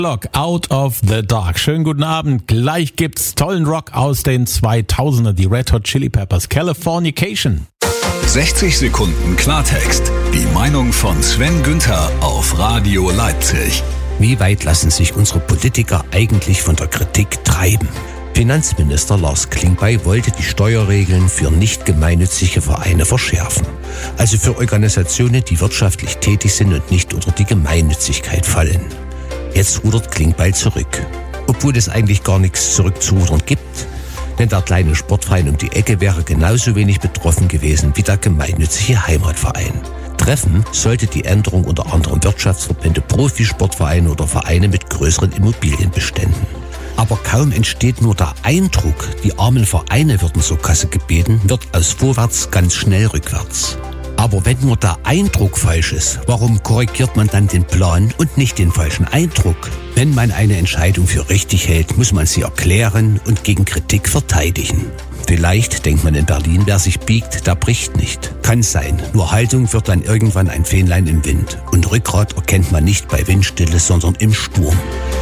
Block Out of the Dark. Schönen guten Abend. Gleich gibt's tollen Rock aus den 2000er, die Red Hot Chili Peppers, Californication. 60 Sekunden Klartext. Die Meinung von Sven Günther auf Radio Leipzig. Wie weit lassen sich unsere Politiker eigentlich von der Kritik treiben? Finanzminister Lars Klingbeil wollte die Steuerregeln für nicht gemeinnützige Vereine verschärfen. Also für Organisationen, die wirtschaftlich tätig sind und nicht unter die Gemeinnützigkeit fallen. Jetzt rudert Klingbeil zurück. Obwohl es eigentlich gar nichts zurückzurudern gibt. Denn der kleine Sportverein um die Ecke wäre genauso wenig betroffen gewesen wie der gemeinnützige Heimatverein. Treffen sollte die Änderung unter anderem Wirtschaftsverbände, Profisportvereine oder Vereine mit größeren Immobilienbeständen. Aber kaum entsteht nur der Eindruck, die armen Vereine würden zur Kasse gebeten, wird aus vorwärts ganz schnell rückwärts. Aber wenn nur der Eindruck falsch ist, warum korrigiert man dann den Plan und nicht den falschen Eindruck? Wenn man eine Entscheidung für richtig hält, muss man sie erklären und gegen Kritik verteidigen. Vielleicht denkt man in Berlin, wer sich biegt, der bricht nicht. Kann sein, nur Haltung wird dann irgendwann ein Fähnlein im Wind. Und Rückgrat erkennt man nicht bei Windstille, sondern im Sturm.